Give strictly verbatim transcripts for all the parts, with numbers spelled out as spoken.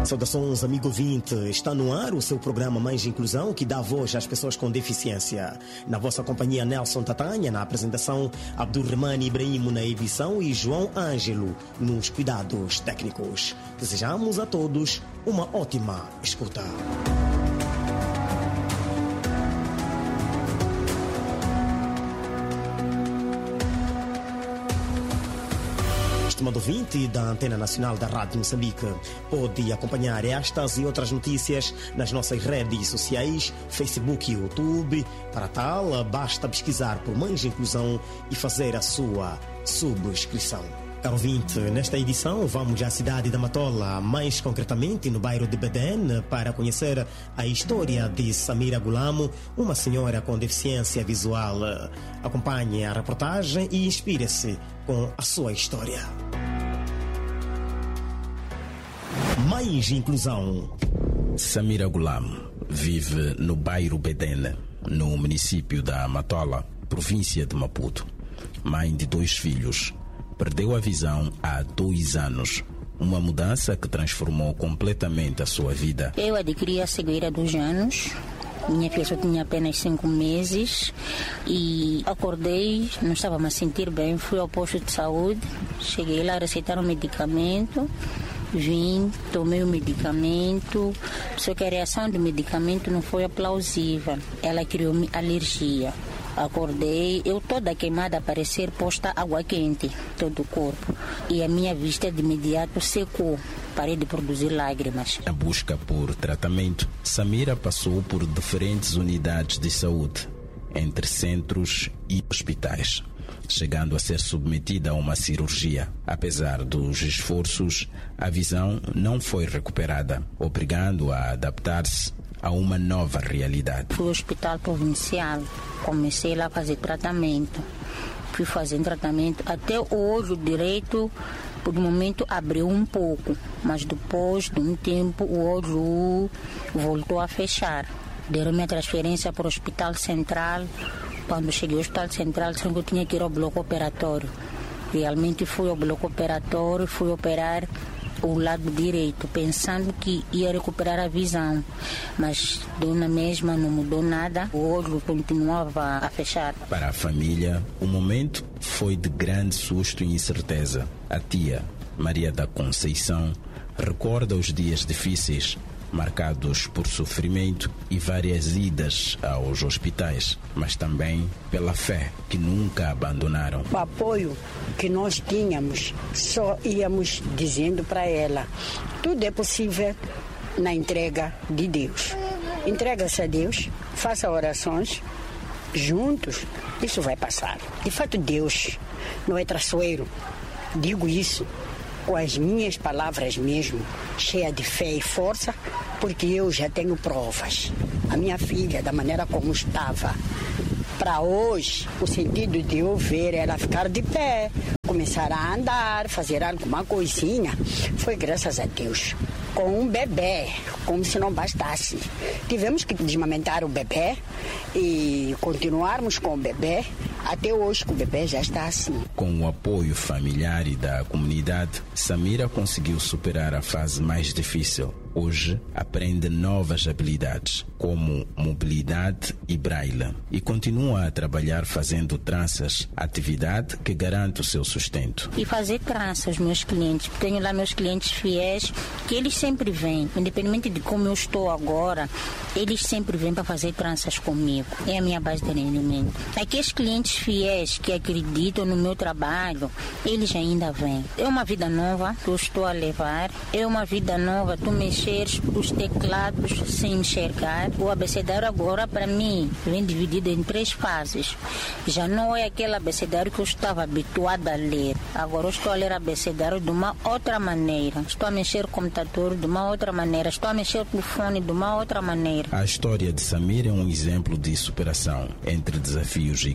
Saudações, amigo ouvinte. Está no ar o seu programa Mais Inclusão, que dá voz às pessoas com deficiência. Na vossa companhia, Nelson Tatanha, na apresentação, Abdurrahman Ibrahim na edição e João Ângelo nos cuidados técnicos. Desejamos a todos uma ótima escuta. Estimado ouvinte da Antena Nacional da Rádio Moçambique, pode acompanhar estas e outras notícias nas nossas redes sociais, Facebook e YouTube. Para tal, basta pesquisar por Mais Inclusão e fazer a sua subscrição. Caro ouvinte, nesta edição vamos à cidade da Matola, mais concretamente no bairro de Bedene, para conhecer a história de Samira Gulamo, uma senhora com deficiência visual. Acompanhe a reportagem e inspire-se com a sua história. Mais Inclusão. Samira Gulamo vive no bairro Bedene, no município da Matola, província de Maputo. Mãe de dois filhos. Perdeu a visão há dois anos. Uma mudança que transformou completamente a sua vida. Eu adquiri a cegueira dos anos. Minha filha só tinha apenas cinco meses e acordei, não estava me a sentir bem. Fui ao posto de saúde, cheguei lá, receitaram um medicamento. Vim, tomei o medicamento, só que a reação do medicamento não foi plausível. Ela criou alergia. Acordei, eu toda queimada, a parecer posta água quente, todo o corpo. E a minha vista de imediato secou, parei de produzir lágrimas. Na busca por tratamento, Samira passou por diferentes unidades de saúde, entre centros e hospitais, chegando a ser submetida a uma cirurgia. Apesar dos esforços, a visão não foi recuperada, obrigando-a a adaptar-se a uma nova realidade. Fui ao hospital provincial, comecei lá a fazer tratamento. Fui fazendo tratamento até o olho direito, por um momento abriu um pouco, mas depois de um tempo o olho voltou a fechar. Deram minha transferência para o Hospital Central. Quando cheguei ao Hospital Central, disseram que eu tinha que ir ao bloco operatório. Realmente fui ao bloco operatório, fui operar o lado direito, pensando que ia recuperar a visão, mas deu na mesma, não mudou nada, o olho continuava a fechar. Para a família, o momento foi de grande susto e incerteza. A tia, Maria da Conceição, recorda os dias difíceis, marcados por sofrimento e várias idas aos hospitais, mas também pela fé que nunca abandonaram. O apoio que nós tínhamos, só íamos dizendo para ela: tudo é possível na entrega de Deus. Entrega-se a Deus, faça orações, juntos, isso vai passar. De fato, Deus não é traiçoeiro, digo isso com as minhas palavras mesmo, cheia de fé e força, porque eu já tenho provas. A minha filha, da maneira como estava, para hoje, o sentido de eu ver ela ficar de pé, começar a andar, fazer alguma coisinha, foi graças a Deus. Com um bebê, como se não bastasse. Tivemos que desmamentar o bebê e continuarmos com o bebê. Até hoje que o bebê já está assim. Com o apoio familiar e da comunidade, Samira conseguiu superar a fase mais difícil. Hoje aprende novas habilidades, como mobilidade e braille, e continua a trabalhar fazendo tranças, atividade que garante o seu sustento. E fazer tranças aos meus clientes. Tenho lá meus clientes fiéis, que eles sempre vêm, independente de como eu estou agora, eles sempre vêm para fazer tranças comigo. É a minha base de rendimento. Aqueles clientes fiéis que acreditam no meu trabalho, eles ainda vêm. É uma vida nova que eu estou a levar, é uma vida nova, tu mexer os teclados sem enxergar. O abecedário agora, para mim, vem dividido em três fases. Já não é aquele abecedário que eu estava habituada a ler. Agora eu estou a ler abecedário de uma outra maneira. Estou a mexer o computador de uma outra maneira. Estou a mexer o telefone de uma outra maneira. A história de Samira é um exemplo de superação entre desafios e conquistas.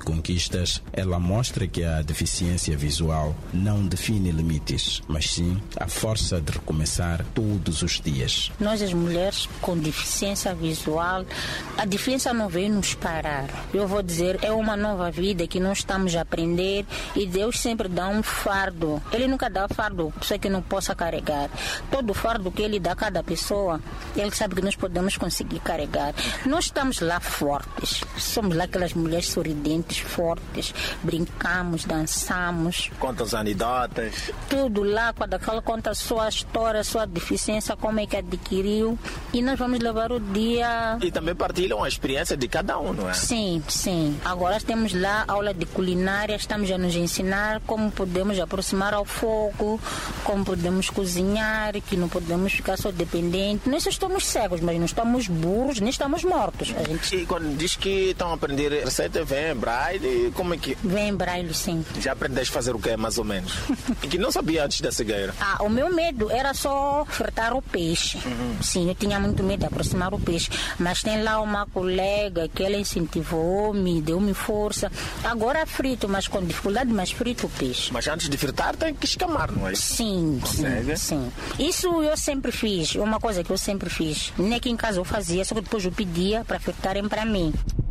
entrevistas, ela mostra que a deficiência visual não define limites, mas sim a força de recomeçar todos os dias. Nós, as mulheres com deficiência visual, a deficiência não veio nos parar. Eu vou dizer, é uma nova vida que nós estamos a aprender e Deus sempre dá um fardo. Ele nunca dá fardo, pessoa que não possa carregar. Todo fardo que Ele dá a cada pessoa, Ele sabe que nós podemos conseguir carregar. Nós estamos lá fortes. Somos lá aquelas mulheres sorridentes, fortes. Brincamos, dançamos. Conta as anedotas. Tudo lá, quando ela conta a sua história, a sua deficiência, como é que adquiriu. E nós vamos levar o dia... E também partilham a experiência de cada um, não é? Sim, sim. Agora temos lá aula de culinária, estamos a nos ensinar como podemos aproximar ao fogo, como podemos cozinhar, que não podemos ficar só dependentes. Nós estamos cegos, mas não estamos burros, nem estamos mortos. A gente... E quando diz que estão a aprender receita, vem em braille, como é que... Vem em braille, sim. Já aprendeste a fazer o quê, mais ou menos? E que não sabia antes da cegueira. Ah, o meu medo era só fritar o peixe. Uhum. Sim, eu tinha muito medo de aproximar o peixe. Mas tem lá uma colega que ela incentivou-me, deu-me força. Agora frito, mas com dificuldade, mas frito o peixe. Mas antes de fritar tem que escamar, não é? Sim, sim, sim. Isso eu sempre fiz, uma coisa que eu sempre fiz. Nem aqui em casa eu fazia, só que depois eu pedia para fritarem para mim.